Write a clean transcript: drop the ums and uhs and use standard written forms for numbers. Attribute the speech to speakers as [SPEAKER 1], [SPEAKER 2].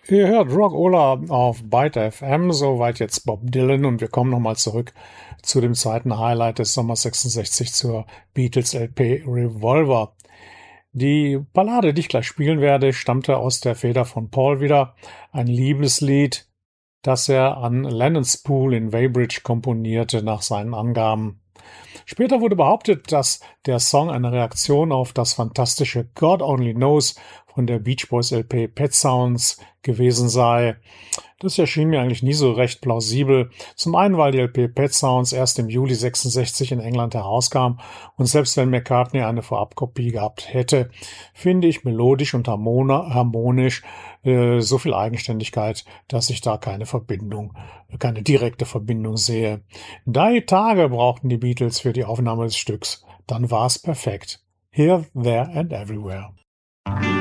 [SPEAKER 1] Ihr hört Rock'n'Rolla auf Byte FM, soweit jetzt Bob Dylan und wir kommen nochmal zurück zu dem zweiten Highlight des Sommers 66 zur Beatles LP Revolver. Die Ballade, die ich gleich spielen werde, stammte aus der Feder von Paul wieder, ein Liebeslied, das er an Lennon's Pool in Weybridge komponierte nach seinen Angaben. Später wurde behauptet, dass der Song eine Reaktion auf das fantastische God Only Knows von der Beach Boys LP Pet Sounds gewesen sei. Das erschien mir eigentlich nie so recht plausibel. Zum einen, weil die LP Pet Sounds erst im Juli 66 in England herauskam und selbst wenn McCartney eine Vorabkopie gehabt hätte, finde ich melodisch und harmonisch so viel Eigenständigkeit, dass ich da keine direkte Verbindung sehe. 3 Tage brauchten die Beatles für die Aufnahme des Stücks. Dann war es perfekt. Here, There and Everywhere.